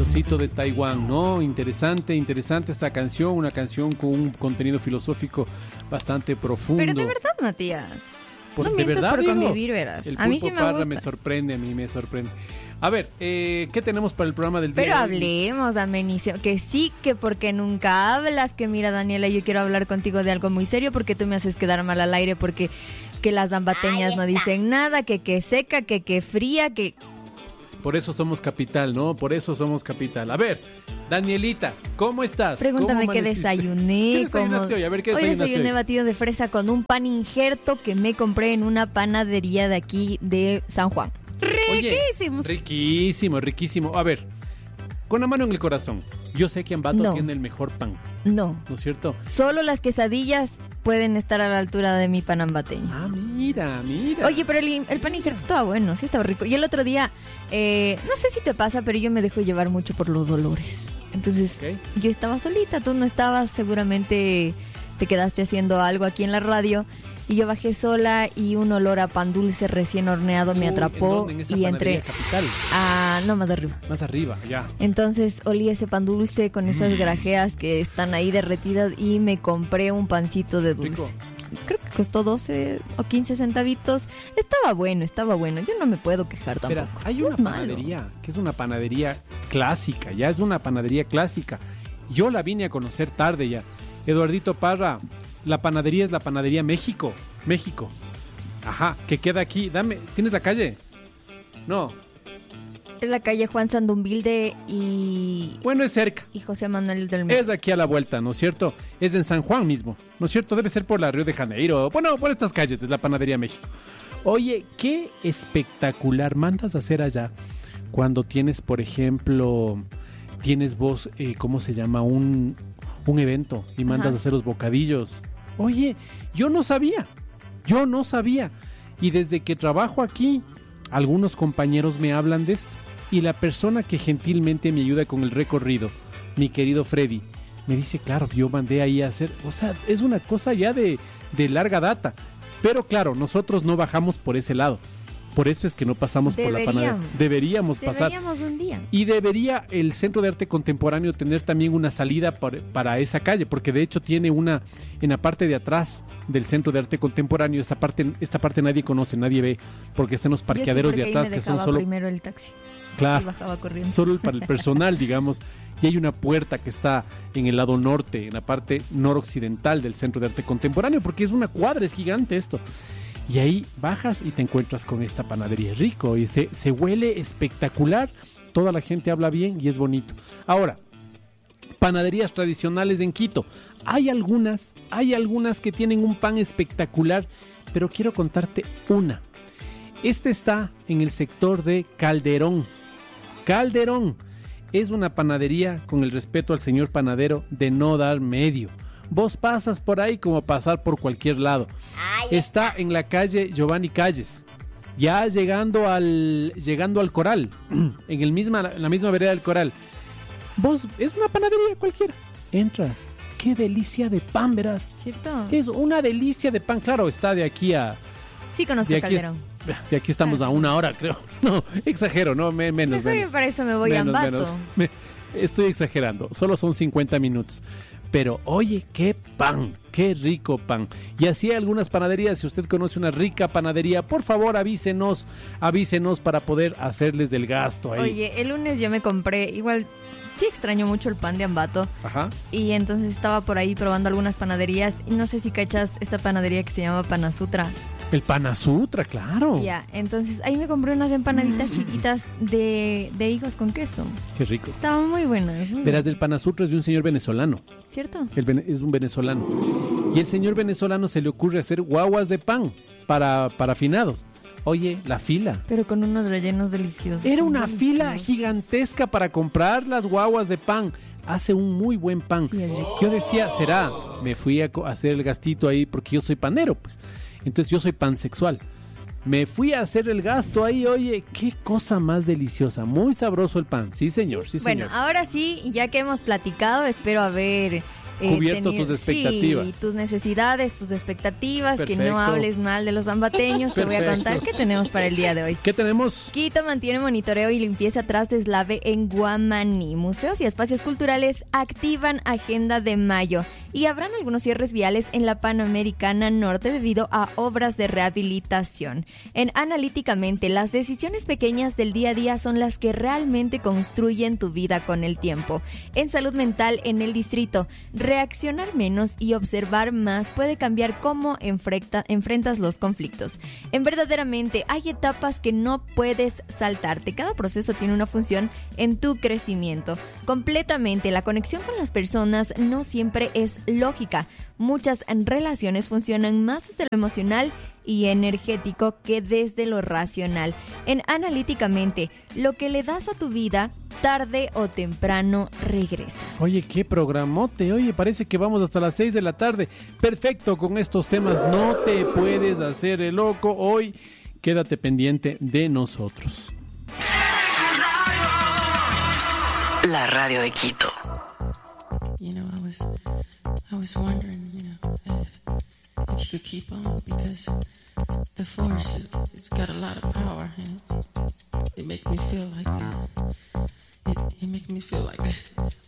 Osito de Taiwán, ¿no? Interesante esta canción, una canción con un contenido filosófico bastante profundo. Pero de verdad, Matías. No de mientas verdad, por digo, convivir, verás. El A mí sí Pulpo me Parra gusta. me sorprende, a mí me sorprende. A ver, ¿qué tenemos para el programa del día? Pero hablemos, Amenicio, que sí, que porque nunca hablas, que mira, Daniela, yo quiero hablar contigo de algo muy serio porque tú me haces quedar mal al aire, porque que las dambateñas no dicen nada, que seca, que fría, que... Por eso somos capital, ¿no? Por eso somos capital. A ver, Danielita, ¿cómo estás? Pregúntame ¿Cómo qué amaneciste? desayuné. ¿Qué desayunaste hoy? A ver, ¿qué Hoy desayunaste desayuné hoy? batido de fresa con un pan injerto que me compré en una panadería de aquí de San Juan. Oye, Riquísimos. riquísimo. A ver, con la mano en el corazón, yo sé que Ambato No. tiene el mejor pan, No, ¿no es cierto? solo las quesadillas pueden estar a la altura de mi pan ambateño. Ah, mira. Oye, pero el pan injerto estaba bueno, sí estaba rico. Y el otro día, no sé si te pasa, pero yo me dejo llevar mucho por los dolores. Entonces, Ok. yo estaba solita, tú no estabas, seguramente te quedaste haciendo algo aquí en la radio. Y yo bajé sola y un olor a pan dulce recién horneado me Uy, atrapó. ¿en dónde? ¿En esa Y panadería entré capital? no, más arriba. Más arriba, ya. Entonces olí ese pan dulce con esas grajeas que están ahí derretidas y me compré un pancito de dulce. Rico. Creo que costó 12 o 15 centavitos. Estaba bueno. Yo no me puedo quejar tampoco. Verás, hay No una es malo. panadería que es una panadería clásica, ya es una panadería clásica. Yo la vine a conocer tarde ya. Eduardito Parra, la panadería es la panadería México. Ajá, que queda aquí. ¿Tienes la calle? No. Es la calle Juan Sandumbilde y Bueno, es cerca. José Manuel del Medio. Es aquí a la vuelta, ¿no es cierto? Es en San Juan mismo, ¿no es cierto? Debe ser por la Río de Janeiro. Bueno, por estas calles, es la panadería México. Oye, qué espectacular mandas a hacer allá cuando tienes, por ejemplo, tienes vos, ¿cómo se llama? Un evento y mandas Ajá. a hacer los bocadillos. Oye, yo no sabía. Y desde que trabajo aquí, algunos compañeros me hablan de esto. Y la persona que gentilmente me ayuda con el recorrido, mi querido Freddy, me dice, claro, yo mandé ahí a hacer, o sea, es una cosa ya de larga data. Pero claro, nosotros no bajamos por ese lado. Por eso es que no pasamos por la panadería. Deberíamos pasar. Deberíamos un día. Y debería el Centro de Arte Contemporáneo tener también una salida para esa calle, porque de hecho tiene una en la parte de atrás del Centro de Arte Contemporáneo. Esta parte nadie conoce, nadie ve, porque está en los parqueaderos de atrás que son solo, primero el taxi. Y claro, bajaba corriendo. solo para el personal, digamos. Y hay una puerta que está en el lado norte, en la parte noroccidental del Centro de Arte Contemporáneo, porque es una cuadra, es gigante esto. Y ahí bajas y te encuentras con esta panadería. Rico y se huele espectacular. Toda la gente habla bien y es bonito. Ahora, panaderías tradicionales en Quito. Hay algunas que tienen un pan espectacular, pero quiero contarte una. Este está en el sector de Calderón. Calderón es una panadería, con el respeto al señor panadero, de no dar medio. Vos pasas por ahí como pasar por cualquier lado. Está en la calle Giovanni Calles, ya llegando al Coral, en la misma vereda del Coral. Vos, es una panadería cualquiera. Entras, qué delicia de pan, verás. ¿Cierto? Es una delicia de pan. Claro, está de aquí a... Sí conozco de aquí, Calderón. de aquí estamos a una hora, creo. No, exagero, no, menos. Mejor que para eso me voy a Ambato. Estoy exagerando, solo son 50 minutos. Pero oye, qué pan, qué rico pan. Y así hay algunas panaderías. Si usted conoce una rica panadería, por favor avísenos para poder hacerles del gasto ahí. Oye, el lunes yo me compré, igual sí extraño mucho el pan de Ambato. Ajá. Y entonces estaba por ahí probando algunas panaderías. Y no sé si cachas esta panadería que se llama Panasutra. El Panasutra, claro. Ya, entonces ahí me compré unas empanaditas chiquitas de higos con queso. Qué rico. Estaban muy buenas. Verás, del Panasutra es de un señor venezolano. ¿Cierto? Es un venezolano. Y el señor venezolano se le ocurre hacer guaguas de pan para finados. Oye, la fila. Pero con unos rellenos deliciosos. Era una fila gigantesca para comprar las guaguas de pan. Hace un muy buen pan. Sí, es rico. Yo decía, me fui a hacer el gastito ahí porque yo soy panero, pues. Entonces yo soy pansexual. Me fui a hacer el gasto ahí, oye, qué cosa más deliciosa. Muy sabroso el pan. Sí, señor, sí, Bueno, señor. ahora sí, ya que hemos platicado, espero haber cubierto tus expectativas. Sí, tus necesidades, tus expectativas, Perfecto. que no hables mal de los zambateños. Te voy a contar qué tenemos para el día de hoy. ¿Qué tenemos? Quito mantiene monitoreo y limpieza tras deslave en Guamaní. Museos y espacios culturales activan agenda de mayo y habrán algunos cierres viales en la Panamericana Norte debido a obras de rehabilitación. En Analíticamente, las decisiones pequeñas del día a día son las que realmente construyen tu vida con el tiempo. En Salud Mental en el distrito, reaccionar menos y observar más puede cambiar cómo enfrentas los conflictos. En Verdaderamente, hay etapas que no puedes saltarte. Cada proceso tiene una función en tu crecimiento. Completamente, la conexión con las personas no siempre es lógica. Muchas relaciones funcionan más desde lo emocional y energético que desde lo racional. En Analíticamente, lo que le das a tu vida, tarde o temprano regresa. Oye, qué programote. Oye, parece que vamos hasta las 6 de la tarde. Perfecto, con estos temas no te puedes hacer el loco. Hoy quédate pendiente de nosotros. La radio de Quito. You know, I was wondering, if you could keep on, because the force, it's got a lot of power, and it makes me feel like, it makes me feel like